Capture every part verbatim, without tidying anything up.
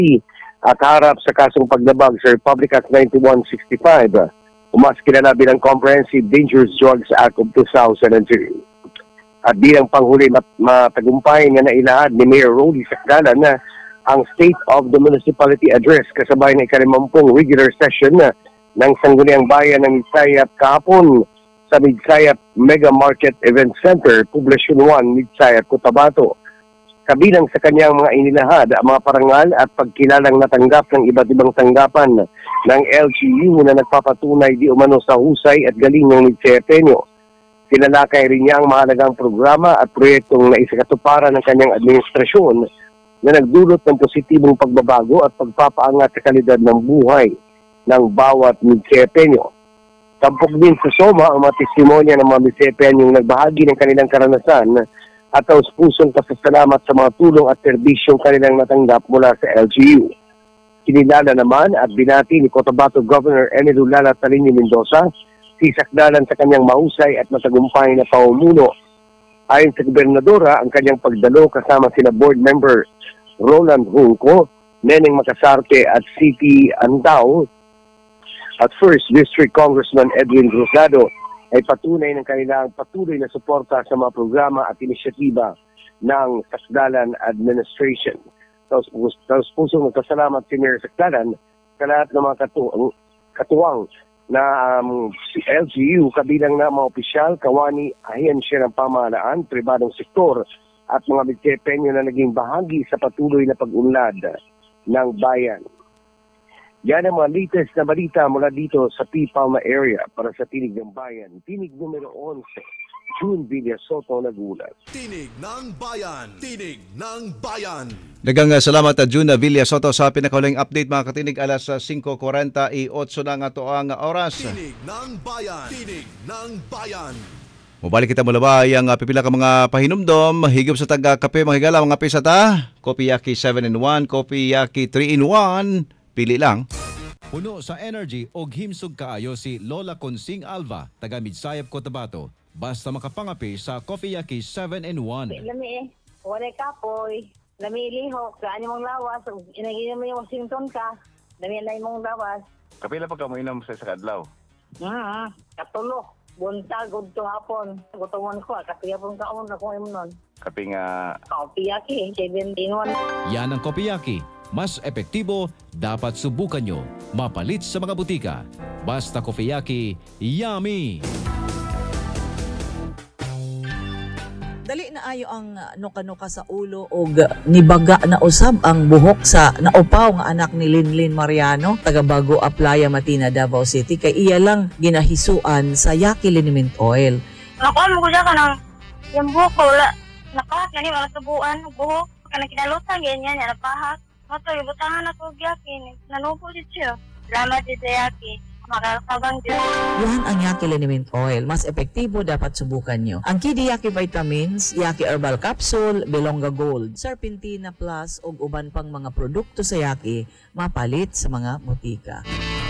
at harap sa kasong paglabag sa Republic Act ninety-one sixty-five, umas kilala bilang Comprehensive Dangerous Drugs Act of two thousand three. At bilang panghuli matagumpay nga nailahad ni Mayor Rolly Sacdalan na ang State of the Municipality Address kasabay ng ikalimampung regular session ng Sangguniang Bayan ng Midsayap kahapon sa Midsayap Mega Market Event Center, Poblacion one, Midsayap, Cotabato. Kabilang sa kanyang mga inilahad ang mga parangal at pagkilalang natanggap ng iba't ibang tanggapan ng L G U na nagpapatunay di umano sa husay at galing ng Midsayapeño. Tinalakay rin niya ang mahalagang programa at proyektong naisakatuparan ng kanyang administrasyon na nagdulot ng positibong pagbabago at pagpapaangat sa kalidad ng buhay ng bawat Midsayapeño. Tampok din sa SOMA ang mga testimonya ng mga Midsayapeñong nagbahagi ng kanilang karanasan at taus-pusong pasasalamat sa mga tulong at serbisyong kanilang natanggap mula sa L G U. Kinilala naman at binati ni Cotabato Governor Enelo Lala Talini Mendoza si Sacdalan sa kanyang mahusay at matagumpay na pamumuno. Ayon sa gobernadora, ang kanyang pagdalo kasama sina board member Roland Junco, Neneng Macasarte at C P Andao at first District Congressman Edwin Rosado ay patunay ng kanilang patuloy na suporta sa mga programa at inisyatiba ng Sacdalan Administration. Tapos, tapos pusong nagkasalamat si Mayor Sacdalan sa lahat ng mga katu katuwang na um, si L G U kabilang na mga opisyal, kawani, ahensya ng pamahalaan, pribadong sektor at mga Midsayapeño na naging bahagi sa patuloy na pag-unlad ng bayan. Yan ang mga latest na balita mula dito sa P. Palma area para sa Tinig ng Bayan. Tinig numero eleven, June Villasoto nagulat. Tinig ng Bayan! Tinig ng Bayan! Dagang salamat at June Villasoto sa pinakahuling update mga katinig alas singko kuwarenta y otso na nga to ang oras. Tinig ng Bayan! Tinig ng Bayan! Mubalik kita mula ba yung uh, pipila ka mga pahinumdom, higop sa taga-kape mga higala mga pisata, Kopi Yaki seven in one, Kopi Yaki three in one, pili lang. Puno sa energy o himsog kaayo si Lola Consing Alva, taga Midsayap, Cotabato. Basta makapangapi sa Coffee Yaki seven in one. Lami eh, wala kapoy. Lami lihok, saan mong lawas. Inagin mo yung Washington ka. Lami na mong lawas. Kapila pa ka mo inom sa sakadlaw? Hmm, katulok. Buntag, gudto hapon. Gutomon ko, kapiyapon ka on ako yung nun. Kapi nga... Coffee Yaki seven in one. Yan ang Coffee Yaki. Mas epektibo, dapat subukan nyo. Mapalit sa mga butika. Basta Coffee Yaki, yummy! Dali na ayo ang nuka-nuka sa ulo o nibaga na usab ang buhok sa naupaw nga anak ni Linlin Mariano, taga Bago Aplaya, Matina, Davao City. Kay iya lang ginahisuan sa Yaki Liniment Oil. Nakuha mo ko dyan ka ng yung buhok ko. Nakahat nga niyo, mga tubuan, buhok. Kana kinalutan, ganyan, yan, napahak. Mato, ibutangan ako Yaki. Nanupo din siya. Salamat din sa Yaki. Makakabang dyan. Yan ang Yaki Liniment Oil. Mas epektibo, dapat subukan nyo. Ang Kidi Yaki Vitamins, Yaki Herbal Capsule, Belonga Gold, Serpentina Plus, ug uban pang mga produkto sa Yaki, mapalit sa mga butika.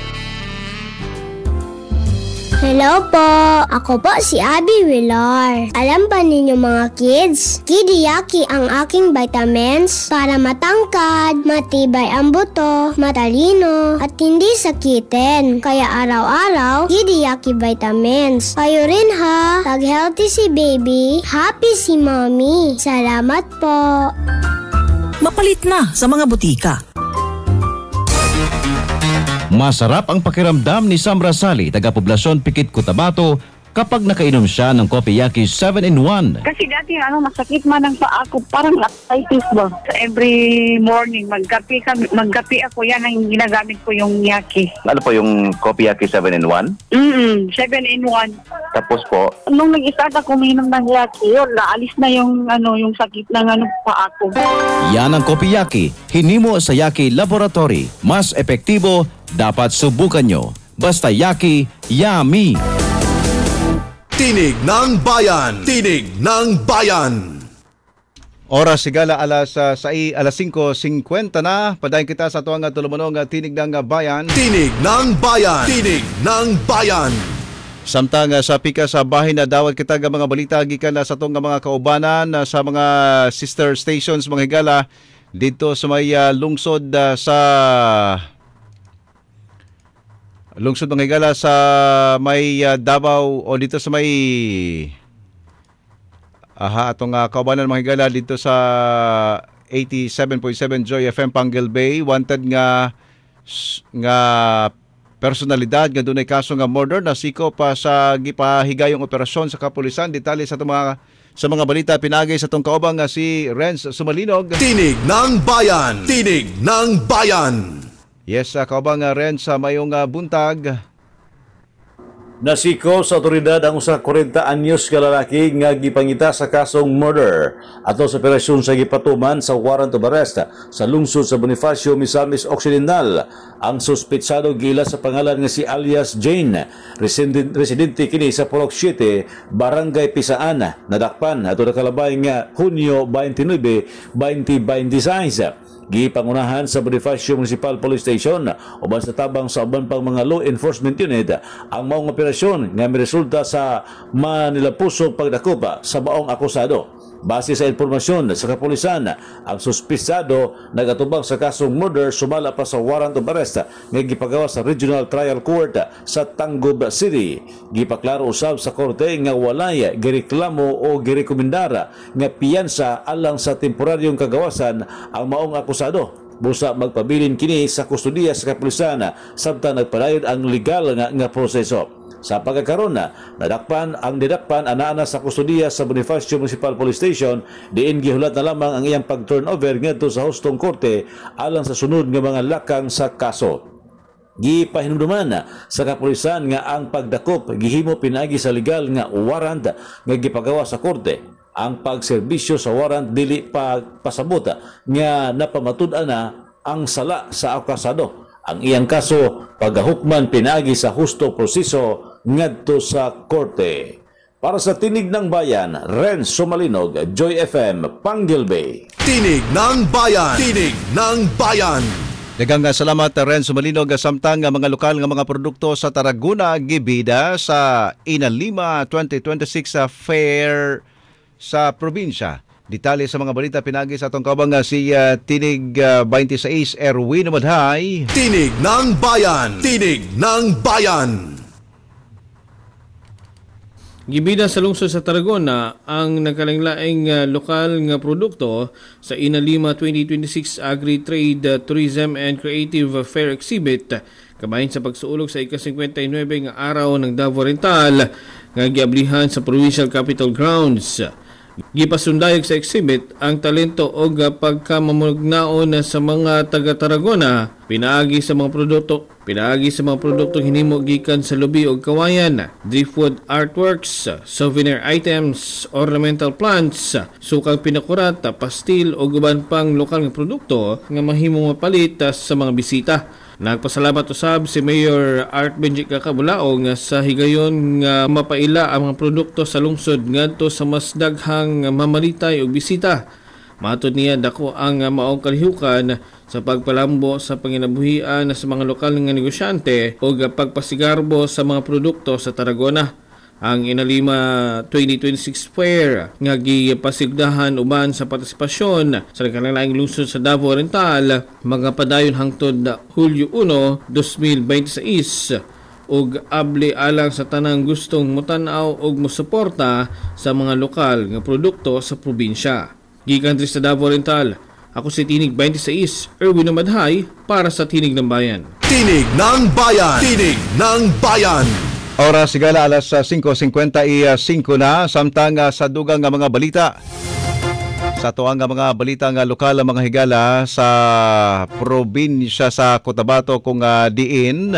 Hello po! Ako po si Abby Villar. Alam ba ninyo mga kids? Kidi Yaki ang aking vitamins para matangkad, matibay ang buto, matalino, at hindi sakitin. Kaya araw-araw, Kidi Yaki vitamins. Kayo rin ha! Pag-healthy si baby, happy si mommy. Salamat po! Mapalit na sa mga butika. Masarap ang pakiramdam ni Sam Rasali, taga Poblacion, Pikit, Cotabato, kapag nakainom siya ng Coffee Yaki seven in one. Kasi dati ano, masakit man ang paa ko, parang arthritis ba? So every morning, magkapi, kami, magkapi ako, yan ang ginagamit ko yung Yaki. Ano po yung Coffee Yaki seven in one? Mm seven in one. Tapos po? Nung nag-start ako uminom ng Yaki, yun, naalis na yung, ano, yung sakit ng ano, paa ko. Yan ang Coffee Yaki, hinimo sa Yaki Laboratory. Mas epektibo, dapat subukan nyo. Basta Yaki, yummy! Tinig ng Bayan! Tinig ng Bayan! Oras sigala alas uh, sai alas singko singkwenta na. Padayon kita sa tuwang at tulumanong uh, Tinig ng Bayan. Tinig ng Bayan! Tinig ng Bayan! Samtang uh, sa pika sa bahin na dawat kita ng mga balita gikan na sa itong mga kaubanan uh, sa mga sister stations mga higala dito sa may uh, lungsod uh, sa lungsod mga higala sa may uh, Davao o dito sa may aha atong uh, kaubanan mga higala dito sa eighty-seven point seven Joy F M Pangal Bay. Wanted nga nga personalidad nga dunay kaso nga murder na siko pa sa gipahigayong operasyon sa kapulisan. Detalye sa itong mga sa mga balita pinagay sa itong kaubang nga si Renz Sumalinog. Tinig ng Bayan! Tinig ng Bayan! Yes, uh, kaubang nga Renz sa mayong uh, buntag. Nasiko sa otoridad ang usa ka forty anyos ka lalaki nga gipangita sa kasong murder ato sa operasyon sa gipatuman sa warrant of arrest sa lungsod sa Bonifacio, Misamis Occidental. Ang suspetsado gila sa pangalan nga si alias Jane, resident, residente kini sa Purok City, Barangay Pisaan, nadakpan ato nakalabay nga Hunyo twenty-nine, twenty twenty-six. Gipangunahan sa Bonifacio Municipal Police Station uban sa tabang sa uban pang mga law enforcement unit ang maong operasyon nga miresulta sa manilapusong pagdakup sa baong akusado. Base sa impormasyon sa kapulisan, ang suspitsado nagatubang sa kasong murder sumala pa sa warrant of arrest nga gipagawa sa Regional Trial Court sa Tangub City. Gipaklaro usab sa korte nga walay gireklamo o girekomendara nga piyansa alang sa temporaryong kagawasan ang maong akusado. Busa magpabilin kini sa kustudiya sa kapulisan sabta nagpadayon ang legal nga, nga proseso. Sa pagkakaroon na, nadakpan ang didakpan ana-ana sa kustudiya sa Bonifacio Municipal Police Station, diin gihulat na lamang ang iyang pag-turnover ngadto sa hustong korte alang sa sunod nga mga lakang sa kaso. Gipahinumduman sa kapulisan nga ang pagdakop gihimo pinaagi sa legal nga warrant nga gipagawa sa korte. Ang pagserbisyo sa warrant dili pa pasabot nga napamatud-an na ang sala sa akusado. Ang iyang kaso paghukman pinaagi sa husto proseso ngadto sa korte. Para sa Tinig ng Bayan, Renz Sumalinog, Joy F M, Pangal Bay. Tinig ng Bayan! Tinig ng Bayan! Daghang salamat Renz Sumalinog samtang mga lokal nga mga produkto sa Tarragona gibida sa Inalima twenty twenty-six Fair sa probinsya. Detalye sa mga balita pinagi sa atong kaubang nga si uh, Tinig uh, twenty-six Erwin Madhay. Tinig ng Bayan! Tinig ng Bayan! Gibida sa lungsod sa Tarragona ang nagkalanglaing uh, lokal nga produkto sa Inalima twenty twenty-six Agri-Trade, uh, Tourism and Creative Fair Exhibit kabahin sa pagsuulog sa ika-fifty-nine nga araw ng Davao Oriental nga giablihan sa Provincial Capital Grounds. Gipasundayag sa exhibit ang talento o pagkamamugnaon sa mga taga-Tarragona pinaagi sa mga produkto pinaagi sa mga produkto hinimo gikan sa lubi o kawayan, driftwood artworks, souvenir items, ornamental plants, sukang pinakurat, pastil o guban pang lokal nga produkto nga mahimong mapalit sa mga bisita. Nagpasalamat usab si Mayor Art Benji Kakabulaong sa higayon nga mapaila ang mga produkto sa lungsod ngadto sa mas daghang mamalitay o bisita. Matod niya dako ang maong kalihukan sa pagpalambo sa panginabuhian sa mga lokal nga negosyante o pagpasigarbo sa mga produkto sa Tarragona. Ang Inalima twenty twenty-six Fair nga gipasigdahan uban sa partisipasyon sa nagkalaing lungsod sa Davao Oriental mga padayon hangtod Hulyo first, twenty twenty-six ug abli alang sa tanang gustong motanaw ug mosuporta sa mga lokal nga produkto sa probinsya. Gikan sa Davao Oriental, ako si Tinig twenty-six Erwin Madhay para sa Tinig ng Bayan. Tinig ng Bayan! Tinig ng Bayan! Oras sigala alas five fifty-five na samtang uh, sa dugang nga mga balita. Sa tuang nga mga balita nga lokal mga higala sa probinsya sa Cotabato kung uh, diin.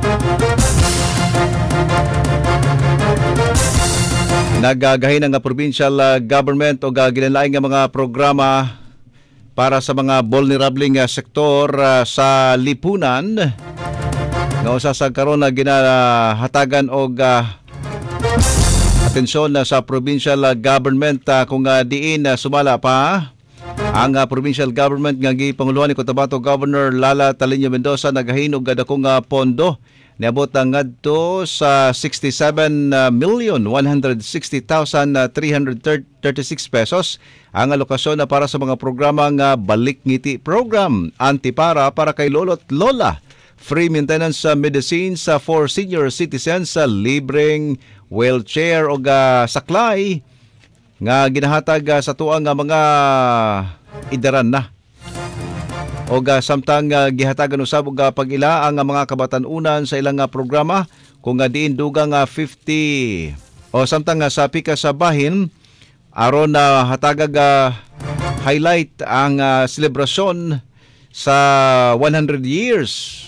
Nagagahin ang provincial uh, government o uh, ginalaing nga mga programa para sa mga vulnerable nga sektor uh, sa lipunan. Nga usa sa karon na ginahatagan og uh, atensyon na sa provincial uh, government uh, kung uh, diin uh, sumala pa ang uh, provincial government nga gipanguluhan ni Cotabato Governor Lala Taliño Mendoza nagahinog dakong uh, pondo niabot ang ngadto sa sixty-seven million one hundred sixty thousand three hundred thirty-six pesos ang alokasyon na para sa mga programang uh, Balik Ngiti Program, Antipara para kay lolo't lola, free maintenance sa medicines uh, for senior citizens sa libreng wheelchair o uh, saklay nga ginahatag uh, sa tuang uh, mga idaran na. O uh, samtang uh, gihatagan usab og uh, pag-ila ang uh, mga kabatan-unan sa ilang uh, programa kung uh, diin dugang uh, fifty o samtang uh, sa pika sa bahin aron na uh, hatagag uh, highlight ang uh, selebrasyon sa one hundred years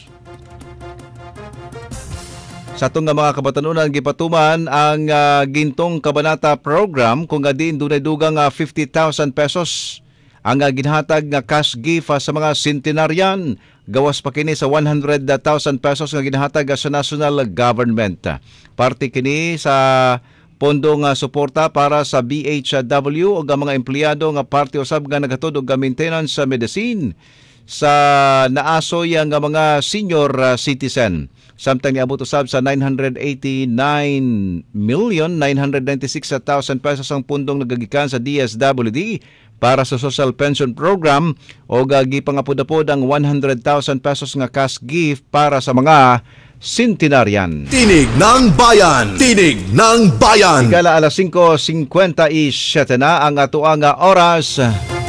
sa itong uh, mga kabatanunan gipatuman ang uh, Gintong Kabanata Program kung uh, diin dunay dugang uh, fifty thousand pesos ang uh, ginhatag nga cash gift uh, sa mga centenarian. Gawas pa kini sa one hundred thousand pesos nga ginhatag uh, sa national government. Parte kini sa pondong uh, suporta para sa B H W o mga empleyado nga parte usab nga nagatod og maintenance sa medicine sa naasoy nga mga senior uh, citizen. Samtang niabot usab sa nine hundred eighty-nine million nine hundred ninety-six thousand pesos ang pundong nagagikan sa D S W D para sa Social Pension Program o gipangapod-apod ang one hundred thousand pesos nga cash gift para sa mga centenarian. Tinig ng Bayan! Tinig ng Bayan! Higala alas five fifty-seven na ang atuang oras.